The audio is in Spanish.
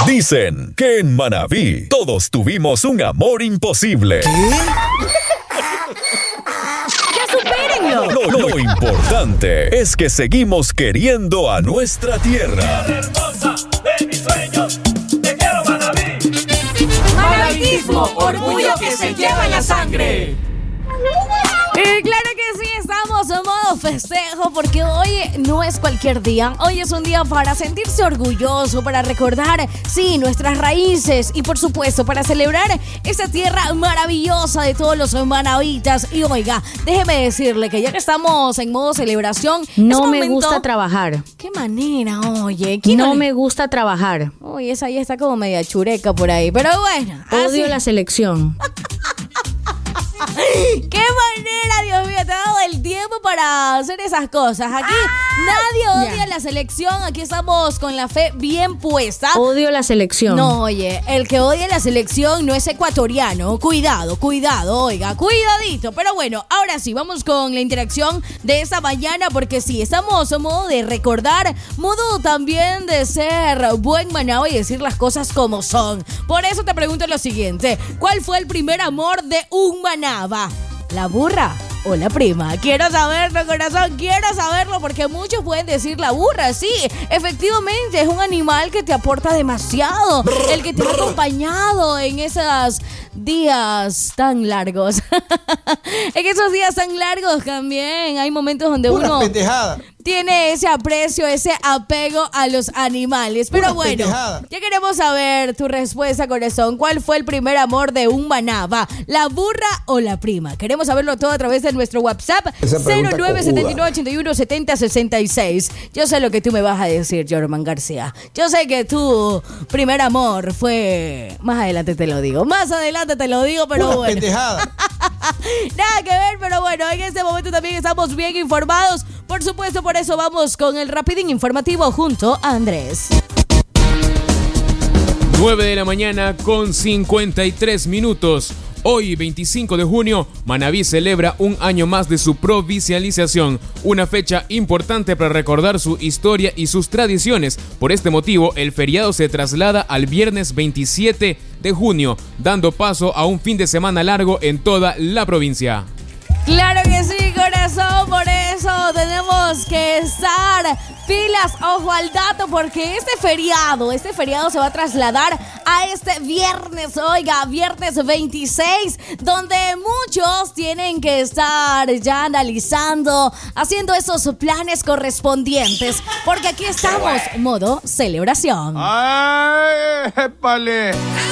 Dicen que en Manabí todos tuvimos un amor imposible. ¡Ya supérenlo! Lo importante es que seguimos queriendo a nuestra tierra. Hermosa de mis sueños, te quiero, Manabí. Manavitismo, orgullo que se lleva en la sangre. Claro que sí, estamos en modo festejo porque hoy no es cualquier día. Hoy es un día para sentirse orgulloso, para recordar, sí, nuestras raíces y por supuesto para celebrar esta tierra maravillosa de todos los manavitas. Y oiga, déjeme decirle que ya que estamos en modo celebración, no me gusta trabajar. ¿Qué manera? Oye, no me gusta trabajar. Oye, esa ya está como media chureca por ahí, pero bueno. Odio la selección. ¡Qué manera, Dios mío! Te ha dado el tiempo para hacer esas cosas. Aquí nadie odia la selección. Aquí estamos con la fe bien puesta. Odio la selección. No, oye, el que odia la selección no es ecuatoriano. Cuidado, oiga, cuidadito. Pero bueno, ahora sí, vamos con la interacción de esta mañana porque sí, estamos en modo de recordar, modo también de ser buen manado y decir las cosas como son. Por eso te pregunto lo siguiente: ¿cuál fue el primer amor de un manaba? ¿La burra o la prima? Quiero saberlo, corazón, quiero saberlo porque muchos pueden decir la burra. Sí, efectivamente, es un animal que te aporta demasiado, el que te ha acompañado en esos días tan largos. En esos días tan largos también hay momentos donde uno tiene ese aprecio, ese apego a los animales. Pero bueno, ya queremos saber tu respuesta, corazón. ¿Cuál fue el primer amor de un manaba? ¿La burra o la prima? Queremos saberlo todo a través de nuestro WhatsApp 0979-8170-66. Yo sé lo que tú me vas a decir, Jorman García. Yo sé que tu primer amor fue... Más adelante te lo digo, pero bueno. Pendejada. Nada que ver, pero bueno, en este momento también estamos bien informados. Por supuesto, por eso vamos con el rapidín informativo junto a Andrés. 9 de la mañana con 53 minutos. Hoy, 25 de junio, Manabí celebra un año más de su provincialización, una fecha importante para recordar su historia y sus tradiciones. Por este motivo, el feriado se traslada al viernes 27 de junio, dando paso a un fin de semana largo en toda la provincia. Claro que sí, corazón, por eso tenemos que estar pilas, ojo al dato, porque este feriado se va a trasladar a este viernes, oiga, viernes 26, donde muchos tienen que estar ya analizando, haciendo esos planes correspondientes, porque aquí estamos, modo celebración. ¡Ay, épale!